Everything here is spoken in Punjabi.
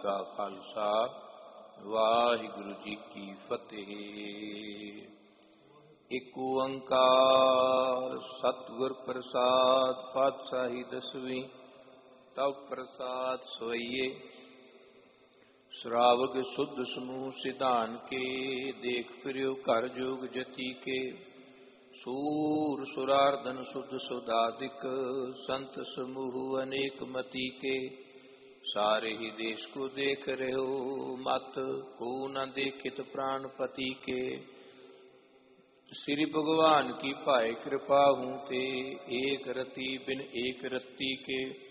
ਕਾ ਖਾਲਸਾ, ਵਾਹਿਗੁਰੂ ਜੀ ਕੀ ਫਤਿਹ। ਇਕ ਓੰਕਾਰ ਸਤਿਗੁਰ ਪ੍ਰਸਾਦ, ਪਾਤਸ਼ਾਹੀ ਦਸਵੀਂ। ਤਵ ਪ੍ਰਸਾਦ ਸਵਈਏ, ਸ਼ਰਾਵਗ ਸੁਧ ਸਮੂਹ ਸਿਧਾਨ ਕੇ। ਦੇਖ ਫਿਰਿਓ ਘਰ ਜੋਗ ਜਤੀ ਕੇ, ਸੂਰ ਸੁਰਾਰਦਨ ਸੁਧ ਸੁਧਾਦਿਕ। ਸੰਤ ਸਮੂਹ ਅਨੇਕ ਮਤੀ ਕੇ, सारे ही देश को देख रहे हो। मत को न देखित प्राणपति के, श्री भगवान की पाए कृपा हूँ ते। एक रति बिन एक रत्ती के,